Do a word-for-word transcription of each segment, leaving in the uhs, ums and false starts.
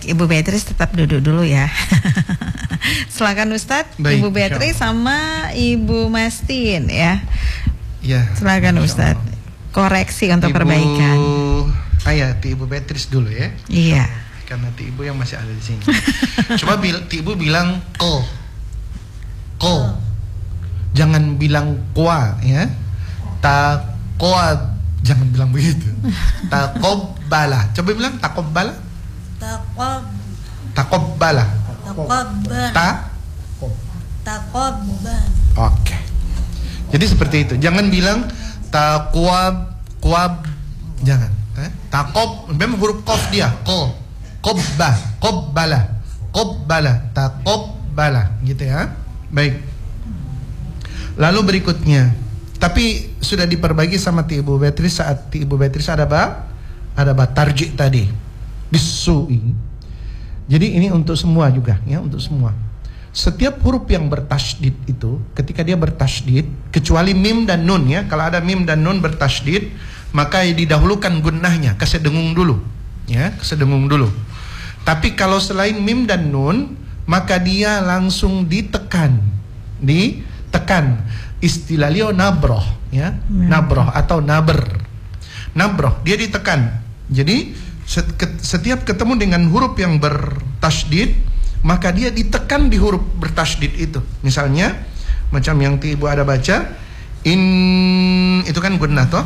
Baik, Ibu Beatrice tetap duduk dulu ya. Silakan Ustadz, Baik, Ibu Beatrice sama Ibu Mastin ya. Ya. Silakan Ustadz. Koreksi untuk Ibu perbaikan. Ayah, ti Ibu Beatrice dulu ya. Iya. Karena ti Ibu yang masih ada di sini. Coba bil, ti Ibu bilang ko. Ko. Jangan bilang kuah ya. Taqwa, jangan bilang begitu. Taqabbala. Coba bilang taqabbala. Taqab. Taqabbala. Taqabban. Ta. Taqabban. Oke. Jadi seperti itu. Jangan bilang taqwab, qwab. Jangan. Eh? Taqab, memang huruf qaf dia. Q. Qabba, qabbala. Qabbala, taqabbala. Gitu ya. Baik. Lalu berikutnya. Tapi sudah diperbagi sama ti Ibu Beatrice saat ti Ibu Beatrice ada ba? Ada ba tarjih tadi. Bisui. Jadi ini untuk semua juga ya, untuk semua. Setiap huruf yang bertasydid itu ketika dia bertasydid, kecuali mim dan nun ya. Kalau ada mim dan nun bertasydid, maka didahulukan gunnahnya, kesedengung dulu ya, kesedengung dulu. Tapi kalau selain mim dan nun, maka dia langsung ditekan. Ditekan. Istilah Leo nabroh ya, nabroh atau naber. Nabroh, dia ditekan. Jadi setiap ketemu dengan huruf yang bertasydid, maka dia ditekan di huruf bertasydid itu. Misalnya macam yang ti Ibu ada baca, in itu kan gunnah toh.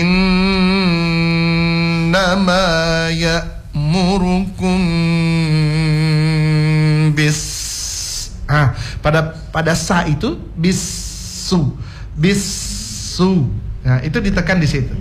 Innama ya'murukum bis. Ah, pada pada sa itu bis su, bisu. Nah, itu ditekan di situ.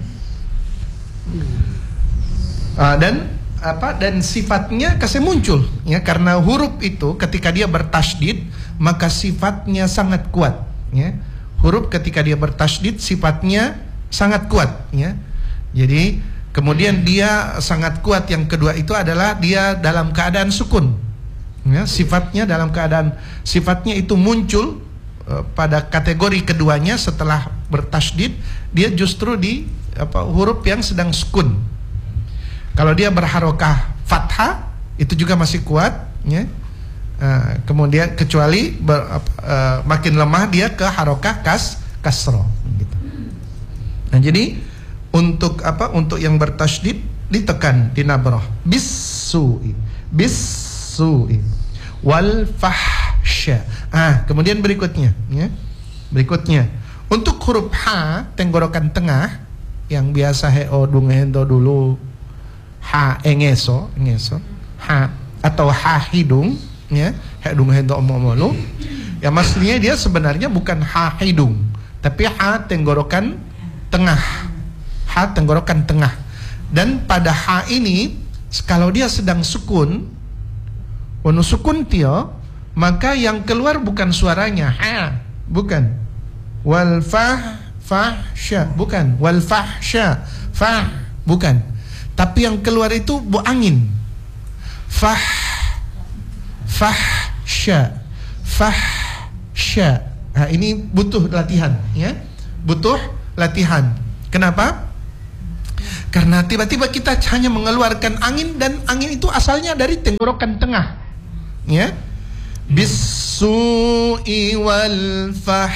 Uh, dan apa? Dan sifatnya kasih muncul, ya, karena huruf itu ketika dia bertasydid maka sifatnya sangat kuat, ya. Huruf ketika dia bertasydid sifatnya sangat kuat, ya. Jadi kemudian dia sangat kuat. Yang kedua itu adalah dia dalam keadaan sukun, ya. Sifatnya dalam keadaan sifatnya itu muncul pada kategori keduanya setelah bertasydid, dia justru di apa, huruf yang sedang sukun. Kalau dia berharokah fathah itu juga masih kuat ya. Uh, kemudian kecuali ber, uh, makin lemah dia ke harokah kas kasroh gitu. Nah, jadi untuk apa, untuk yang bertasydid ditekan di nabroh bisui, bisui wal fahsya. Ah, kemudian berikutnya ya. Berikutnya untuk huruf ha, tenggorokan tengah yang biasa heo dung hendo dulu ha engeso, engeso, ha atau ha hidung ya, he dung hendo omomolu. Ya maksudnya dia sebenarnya bukan ha hidung, tapi ha tenggorokan tengah. Ha tenggorokan tengah. Dan pada ha ini kalau dia sedang sukun, wanu sukun tio, maka yang keluar bukan suaranya ha, bukan. Wal fah fahsya, bukan. Wal fahsya, fah, bukan. Tapi yang keluar itu bu angin. Fah, fahsya, fahsya. Nah, ini butuh latihan, ya. Butuh latihan. Kenapa? Karena tiba-tiba kita hanya mengeluarkan angin, dan angin itu asalnya dari tenggorokan tengah, ya. Bisu'i wal fah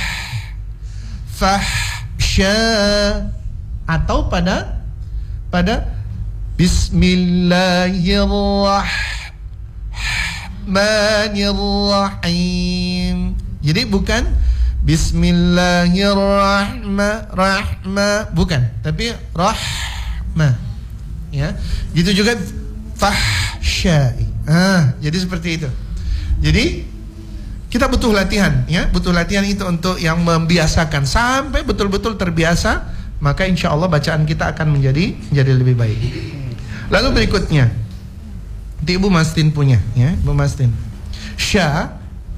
fahsya, atau pada pada Bismillahirrahmanirrahim. Jadi bukan Bismillahirrahmanirrahim, bukan, tapi rahmah, ya. Gitu juga fahsya. Ah, jadi seperti itu. Jadi kita butuh latihan, ya, butuh latihan itu untuk yang membiasakan sampai betul-betul terbiasa, maka insya Allah bacaan kita akan menjadi menjadi lebih baik. Lalu berikutnya, di Ibu Mastin punya, ya, Ibu Mastin. Sya,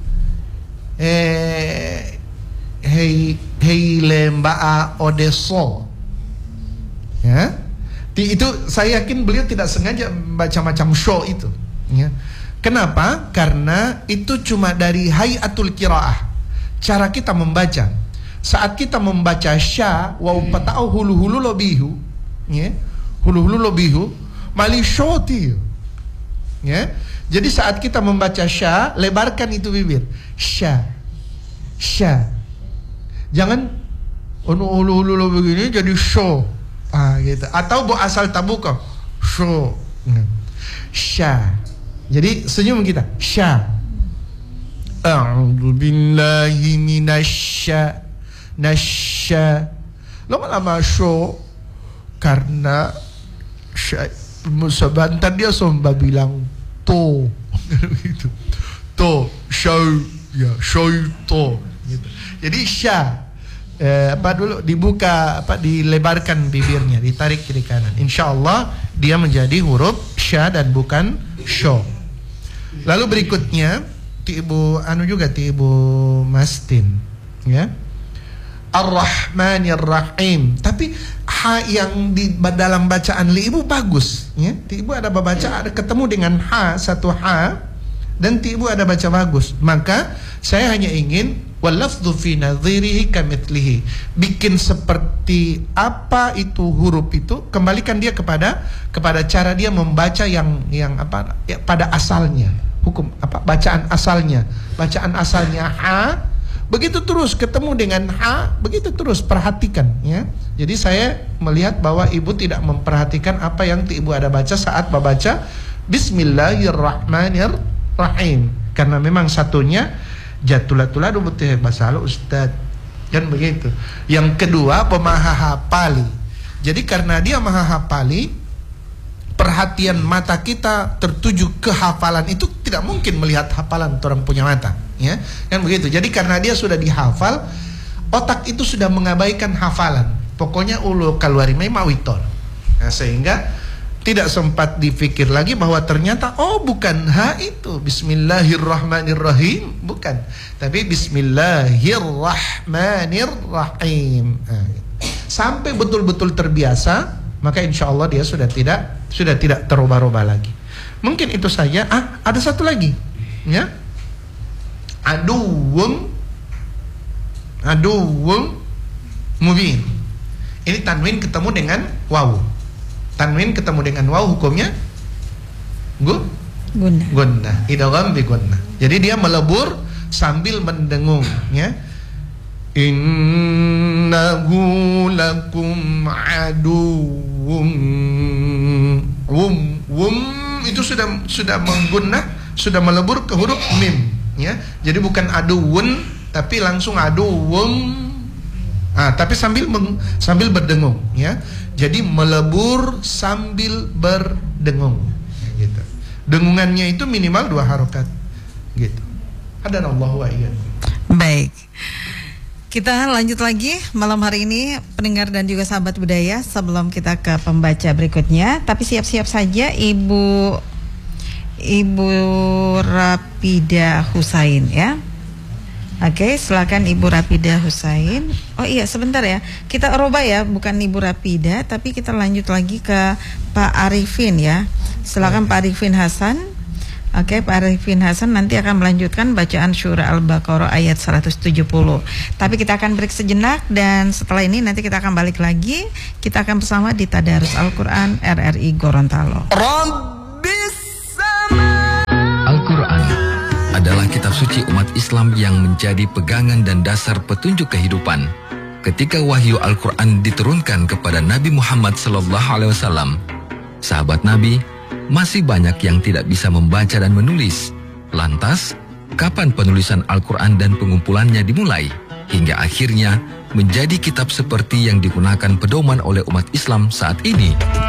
eh, hei hei lembaa odeso, ya. Di, itu saya yakin beliau tidak sengaja baca macam show itu, ya. Kenapa? Karena itu cuma dari hayatul qiraah, cara kita membaca. Saat kita membaca sya wa pata'u hulu hulu lobihu, ya, hulu hulu lobihu mali shoti, Ya. Jadi saat kita membaca sya, lebarkan itu bibir. Sya. Sya. Jangan ulu-ulu begini jadi sho. Ah gitu. Atau bu asal tabuka. Sho. Sya. Jadi senyum kita. Sya. A'udzu billahi minasya. Nasya. Lama-lama sho. Karena sya, sebentar dia somba bilang to gitu. To, syai, ya, syai to gitu. Jadi sya eh, apa dulu dibuka apa dilebarkan bibirnya, ditarik kiri kanan. Insyaallah dia menjadi huruf sya dan bukan sho. Lalu berikutnya ti ibu anu juga ti ibu Mastin ya. Ar-Rahmanir Rahim. Tapi ha yang di dalam bacaan li ibu bagus ya. Ti ibu ada baca ada ketemu dengan ha satu ha dan ti ibu ada baca bagus. Maka saya hanya ingin walafdhu fi nadhirihi kamithlihi. Bikin seperti apa itu huruf itu, kembalikan dia kepada kepada cara dia membaca yang yang apa ya, pada asalnya. Hukum apa bacaan asalnya. Bacaan asalnya ha. Begitu terus ketemu dengan ha, begitu terus perhatikan ya. Jadi saya melihat bahwa ibu tidak memperhatikan apa yang ibu ada baca saat membaca Bismillahirrahmanirrahim. Karena memang satunya jatulah-tulah dubutih basalo Ustaz. Kan begitu. Yang kedua pemahahapali. Jadi karena dia mahahapali, perhatian mata kita tertuju ke hafalan itu tidak mungkin melihat hafalan orang punya mata. Ya, kan begitu. Jadi karena dia sudah dihafal, otak itu sudah mengabaikan hafalan. Pokoknya ulu keluari mawitor. Nah, sehingga tidak sempat dipikir lagi bahwa ternyata oh bukan ha itu Bismillahirrahmanirrahim, bukan, tapi Bismillahirrahmanirrahim. Nah, sampai betul-betul terbiasa, maka insya Allah dia sudah tidak sudah tidak terubah-ubah lagi. Mungkin itu saja. Ah, ada satu lagi, ya. Aduwum Aduwum mubin. Ini tanwin ketemu dengan waw. Tanwin ketemu dengan waw hukumnya gu? Gunnah. Gunnah. Idgham bi gunnah. Jadi dia melebur sambil mendengung ya. Innahu lakum aduwum. Wum wum itu sudah sudah menggunnah, sudah melebur ke huruf mim. Ya, jadi bukan aduun tapi langsung aduum. Ah, tapi sambil meng, sambil berdengung ya. Jadi melebur sambil berdengung gitu. Dengungannya itu minimal dua harokat gitu. Hadanallahu wa iyyakum. Baik. Kita lanjut lagi malam hari ini pendengar dan juga sahabat budaya, sebelum kita ke pembaca berikutnya, tapi siap-siap saja Ibu Ibu Rapida Husain ya. Oke, silakan Ibu Rapida Husain. Oh iya, sebentar ya. Kita roba ya, bukan Ibu Rapida, tapi kita lanjut lagi ke Pak Arifin ya. Silakan Pak Arifin Hasan. Oke, Pak Arifin Hasan nanti akan melanjutkan bacaan surah Al-Baqarah ayat seratus tujuh puluh. Tapi kita akan break sejenak dan setelah ini nanti kita akan balik lagi. Kita akan bersama di Tadarus Al-Quran R R I Gorontalo. Al-Quran adalah kitab suci umat Islam yang menjadi pegangan dan dasar petunjuk kehidupan. Ketika wahyu Al-Quran diturunkan kepada Nabi Muhammad sallallahu alaihi wasallam, sahabat Nabi masih banyak yang tidak bisa membaca dan menulis. Lantas, kapan penulisan Al-Quran dan pengumpulannya dimulai? Hingga akhirnya menjadi kitab seperti yang digunakan pedoman oleh umat Islam saat ini.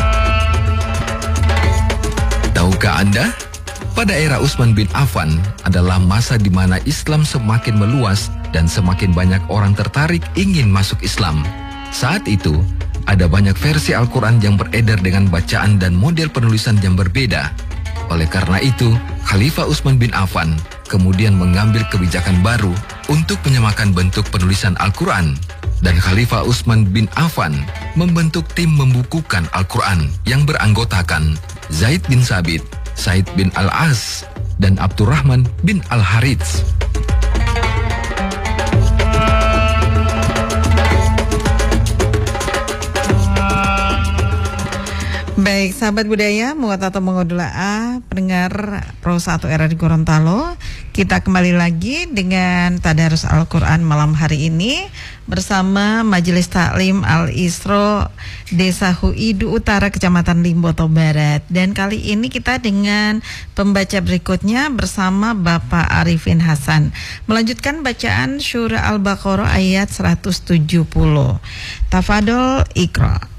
Tahukah Anda? Pada era Utsman bin Affan adalah masa di mana Islam semakin meluas dan semakin banyak orang tertarik ingin masuk Islam. Saat itu, ada banyak versi Al-Quran yang beredar dengan bacaan dan model penulisan yang berbeda. Oleh karena itu, Khalifah Utsman bin Affan kemudian mengambil kebijakan baru untuk menyamakan bentuk penulisan Al-Quran. Dan Khalifah Utsman bin Affan membentuk tim membukukan Al-Quran yang beranggotakan Zaid bin Sabit, Said bin Al-As, dan Abdurrahman bin Al-Harits. Baik, sahabat budaya, muat atau mengodula'a, pendengar Pro satu R R di Gorontalo, kita kembali lagi dengan Tadarus Al-Quran malam hari ini bersama Majelis Taklim Al-Isro Desa Huidu Utara, Kecamatan Limboto Barat. Dan kali ini kita dengan pembaca berikutnya bersama Bapak Arifin Hasan, melanjutkan bacaan Surah Al-Baqarah ayat seratus tujuh puluh. Tafadol Iqra.